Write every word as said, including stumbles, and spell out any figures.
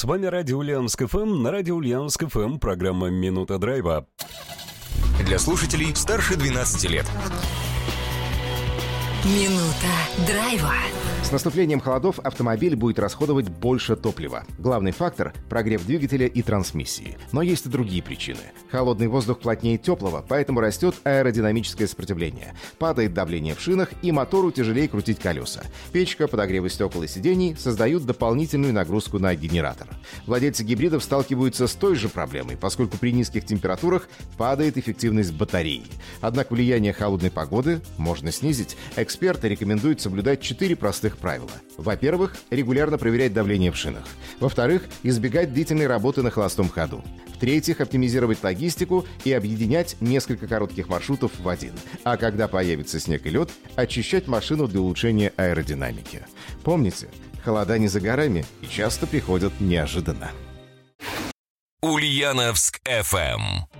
С вами Радио Ульяновск эф эм. На Радио Ульяновск эф эм программа «Минута драйва». Для слушателей старше двенадцати лет. Минута драйва. С наступлением холодов автомобиль будет расходовать больше топлива. Главный фактор – прогрев двигателя и трансмиссии. Но есть и другие причины. Холодный воздух плотнее теплого, поэтому растет аэродинамическое сопротивление. Падает давление в шинах, и мотору тяжелее крутить колеса. Печка, подогревы стекол и сидений создают дополнительную нагрузку на генератор. Владельцы гибридов сталкиваются с той же проблемой, поскольку при низких температурах падает эффективность батареи. Однако влияние холодной погоды можно снизить. Эксперты рекомендуют соблюдать четыре простых правила. Во-первых, регулярно проверять давление в шинах. Во-вторых, избегать длительной работы на холостом ходу. В-третьих, оптимизировать логистику и объединять несколько коротких маршрутов в один. А когда появится снег и лед, очищать машину для улучшения аэродинамики. Помните, холода не за горами и часто приходят неожиданно. Ульяновск эф эм.